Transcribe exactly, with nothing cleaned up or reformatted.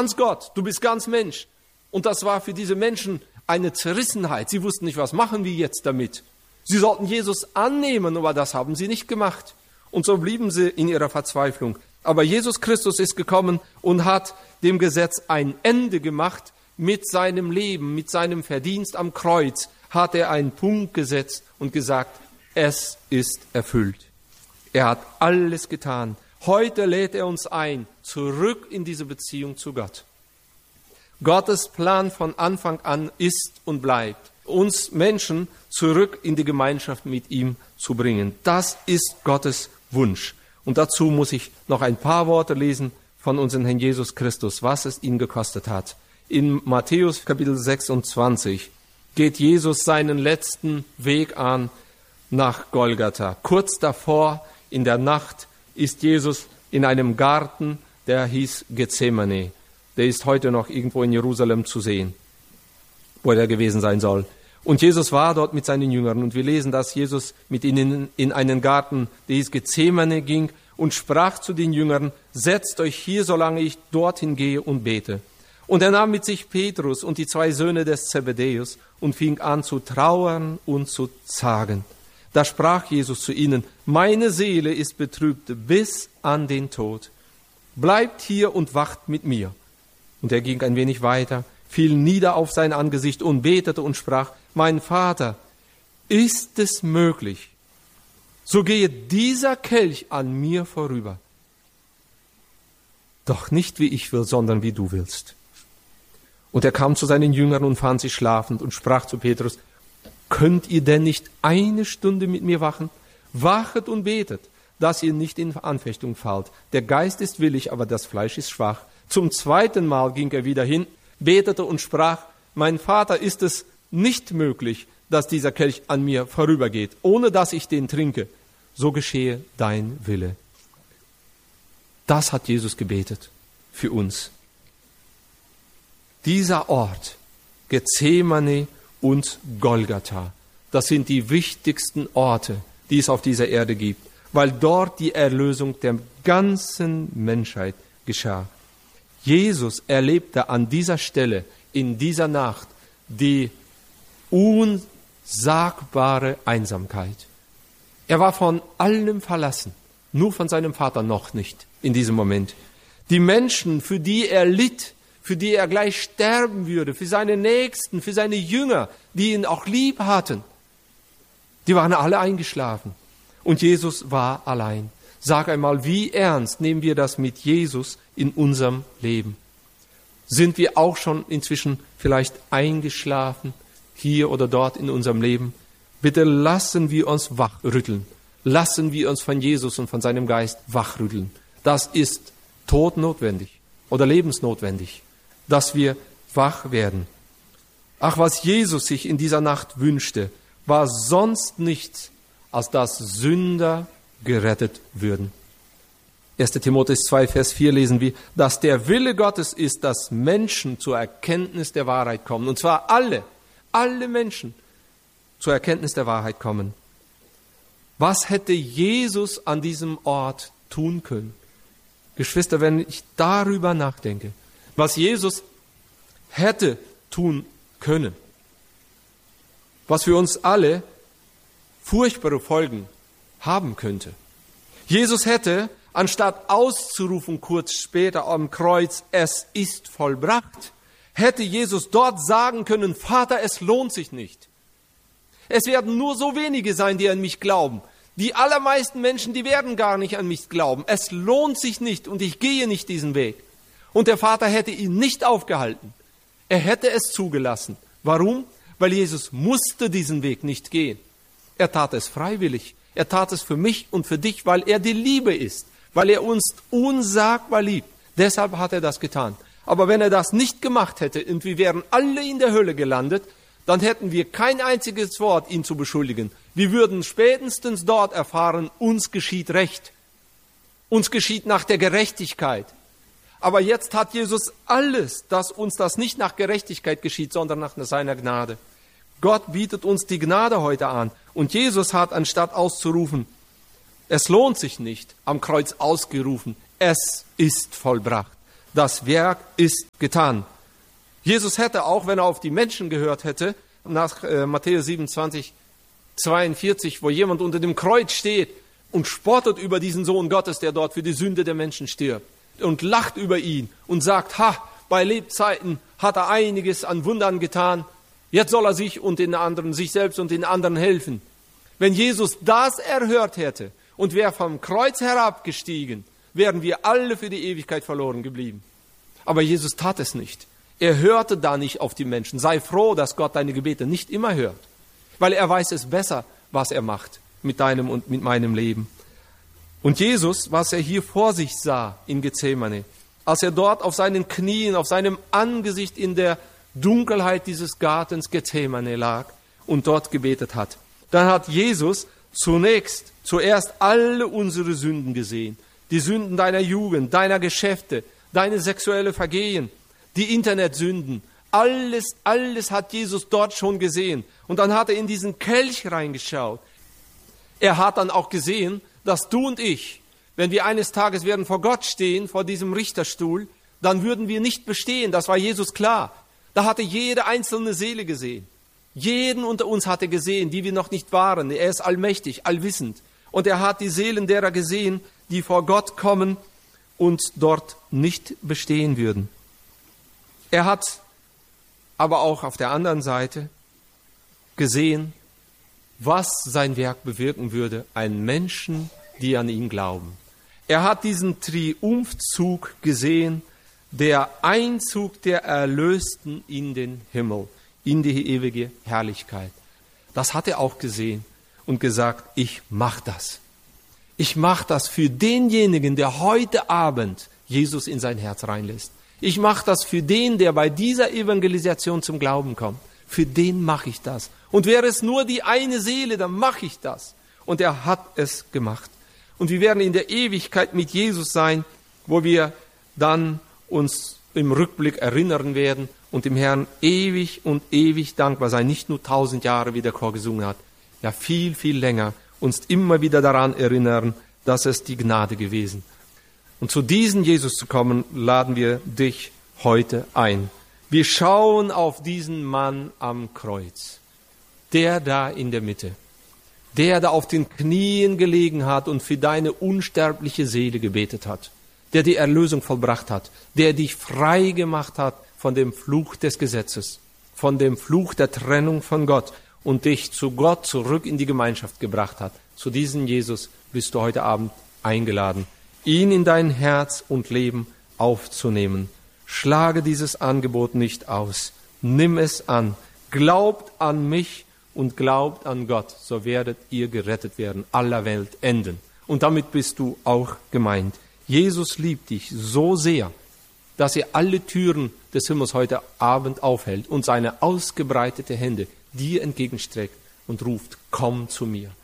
ganz Gott, du bist ganz Mensch. Und das war für diese Menschen eine Zerrissenheit. Sie wussten nicht, was machen wir jetzt damit. Sie sollten Jesus annehmen, aber das haben sie nicht gemacht. Und so blieben sie in ihrer Verzweiflung. Aber Jesus Christus ist gekommen und hat dem Gesetz ein Ende gemacht. Mit seinem Leben, mit seinem Verdienst am Kreuz hat er einen Punkt gesetzt und gesagt, es ist erfüllt. Er hat alles getan. Heute lädt er uns ein, zurück in diese Beziehung zu Gott. Gottes Plan von Anfang an ist und bleibt, uns Menschen zurück in die Gemeinschaft mit ihm zu bringen. Das ist Gottes Wunsch. Und dazu muss ich noch ein paar Worte lesen von unserem Herrn Jesus Christus, was es ihn gekostet hat. In Matthäus Kapitel sechsundzwanzig geht Jesus seinen letzten Weg an nach Golgatha. Kurz davor, in der Nacht, ist Jesus in einem Garten, der hieß Gethsemane. Der ist heute noch irgendwo in Jerusalem zu sehen, wo er gewesen sein soll. Und Jesus war dort mit seinen Jüngern. Und wir lesen, dass Jesus mit ihnen in einen Garten, der hieß Gethsemane, ging und sprach zu den Jüngern, setzt euch hier, solange ich dorthin gehe und bete. Und er nahm mit sich Petrus und die zwei Söhne des Zebedäus und fing an zu trauern und zu zagen. Da sprach Jesus zu ihnen, meine Seele ist betrübt bis an den Tod. Bleibt hier und wacht mit mir. Und er ging ein wenig weiter, fiel nieder auf sein Angesicht und betete und sprach, mein Vater, ist es möglich, so gehe dieser Kelch an mir vorüber. Doch nicht wie ich will, sondern wie du willst. Und er kam zu seinen Jüngern und fand sie schlafend und sprach zu Petrus, könnt ihr denn nicht eine Stunde mit mir wachen? Wachet und betet, dass ihr nicht in Anfechtung fallt. Der Geist ist willig, aber das Fleisch ist schwach. Zum zweiten Mal ging er wieder hin, betete und sprach, mein Vater, ist es nicht möglich, dass dieser Kelch an mir vorübergeht, ohne dass ich den trinke. So geschehe dein Wille. Das hat Jesus gebetet für uns. Dieser Ort, Gethsemane und Golgatha, das sind die wichtigsten Orte, die es auf dieser Erde gibt, weil dort die Erlösung der ganzen Menschheit geschah. Jesus erlebte an dieser Stelle, in dieser Nacht, die unsagbare Einsamkeit. Er war von allem verlassen, nur von seinem Vater noch nicht in diesem Moment. Die Menschen, für die er litt, für die er gleich sterben würde, für seine Nächsten, für seine Jünger, die ihn auch lieb hatten, die waren alle eingeschlafen. Und Jesus war allein. Sag einmal, wie ernst nehmen wir das mit Jesus in unserem Leben? Sind wir auch schon inzwischen vielleicht eingeschlafen, hier oder dort in unserem Leben? Bitte lassen wir uns wachrütteln. Lassen wir uns von Jesus und von seinem Geist wachrütteln. Das ist todnotwendig oder lebensnotwendig, dass wir wach werden. Ach, was Jesus sich in dieser Nacht wünschte, war sonst nichts, als dass Sünder gerettet würden. erster Timotheus zwei, Vers vier lesen wir, dass der Wille Gottes ist, dass Menschen zur Erkenntnis der Wahrheit kommen. Und zwar alle, alle Menschen zur Erkenntnis der Wahrheit kommen. Was hätte Jesus an diesem Ort tun können? Geschwister, wenn ich darüber nachdenke, was Jesus hätte tun können, was für uns alle furchtbare Folgen haben könnte. Jesus hätte, anstatt auszurufen kurz später am Kreuz, es ist vollbracht, hätte Jesus dort sagen können, Vater, es lohnt sich nicht. Es werden nur so wenige sein, die an mich glauben. Die allermeisten Menschen, die werden gar nicht an mich glauben. Es lohnt sich nicht und ich gehe nicht diesen Weg. Und der Vater hätte ihn nicht aufgehalten. Er hätte es zugelassen. Warum? Weil Jesus musste diesen Weg nicht gehen. Er tat es freiwillig. Er tat es für mich und für dich, weil er die Liebe ist. Weil er uns unsagbar liebt. Deshalb hat er das getan. Aber wenn er das nicht gemacht hätte und wir wären alle in der Hölle gelandet, dann hätten wir kein einziges Wort, ihn zu beschuldigen. Wir würden spätestens dort erfahren, uns geschieht Recht. Uns geschieht nach der Gerechtigkeit. Aber jetzt hat Jesus alles, dass uns das nicht nach Gerechtigkeit geschieht, sondern nach seiner Gnade. Gott bietet uns die Gnade heute an. Und Jesus hat, anstatt auszurufen, es lohnt sich nicht, am Kreuz ausgerufen, es ist vollbracht. das Werk ist getan. Jesus hätte auch, wenn er auf die Menschen gehört hätte, nach äh, Matthäus siebenundzwanzig, zweiundvierzig, wo jemand unter dem Kreuz steht und spottet über diesen Sohn Gottes, der dort für die Sünde der Menschen stirbt, und lacht über ihn und sagt, ha, bei Lebzeiten hat er einiges an Wundern getan, jetzt soll er sich und den anderen, sich selbst und den anderen helfen. Wenn Jesus das erhört hätte und wäre vom Kreuz herabgestiegen, wären wir alle für die Ewigkeit verloren geblieben. Aber Jesus tat es nicht. Er hörte da nicht auf die Menschen. Sei froh, dass Gott deine Gebete nicht immer hört, weil er weiß es besser, was er macht mit deinem und mit meinem Leben. Und Jesus, was er hier vor sich sah in Gethsemane, als er dort auf seinen Knien, auf seinem Angesicht in der Dunkelheit dieses Gartens Gethsemane lag und dort gebetet hat, dann hat Jesus zunächst, zuerst alle unsere Sünden gesehen. Die Sünden deiner Jugend, deiner Geschäfte, deine sexuelle Vergehen, die Internetsünden, alles, alles hat Jesus dort schon gesehen. Und dann hat er in diesen Kelch reingeschaut. Er hat dann auch gesehen, dass du und ich, wenn wir eines Tages werden vor Gott stehen, vor diesem Richterstuhl, dann würden wir nicht bestehen. Das war Jesus klar. Da hatte jede einzelne Seele gesehen. Jeden unter uns hat er gesehen, die wir noch nicht waren. Er ist allmächtig, allwissend. Und er hat die Seelen derer gesehen, die vor Gott kommen und dort nicht bestehen würden. Er hat aber auch auf der anderen Seite gesehen, was sein Werk bewirken würde, einen Menschen, die an ihn glauben. Er hat diesen Triumphzug gesehen, der Einzug der Erlösten in den Himmel, in die ewige Herrlichkeit. Das hat er auch gesehen und gesagt, ich mach das. Ich mach das für denjenigen, der heute Abend Jesus in sein Herz reinlässt. Ich mach das für den, der bei dieser Evangelisation zum Glauben kommt. Für den mache ich das. Und wäre es nur die eine Seele, dann mache ich das. Und er hat es gemacht. Und wir werden in der Ewigkeit mit Jesus sein, wo wir dann uns im Rückblick erinnern werden und dem Herrn ewig und ewig dankbar sein. Nicht nur tausend Jahre, wie der Chor gesungen hat, ja viel, viel länger. Uns immer wieder daran erinnern, dass es die Gnade gewesen. Und zu diesem Jesus zu kommen, laden wir dich heute ein. Wir schauen auf diesen Mann am Kreuz, der da in der Mitte, der da auf den Knien gelegen hat und für deine unsterbliche Seele gebetet hat, der die Erlösung vollbracht hat, der dich frei gemacht hat von dem Fluch des Gesetzes, von dem Fluch der Trennung von Gott und dich zu Gott zurück in die Gemeinschaft gebracht hat. Zu diesem Jesus bist du heute Abend eingeladen, ihn in dein Herz und Leben aufzunehmen. Schlage dieses Angebot nicht aus. Nimm es an. Glaubt an mich und glaubt an Gott, so werdet ihr gerettet werden, aller Welt enden. Und damit bist du auch gemeint. Jesus liebt dich so sehr, dass er alle Türen des Himmels heute Abend aufhält und seine ausgebreitete Hände dir entgegenstreckt und ruft, komm zu mir.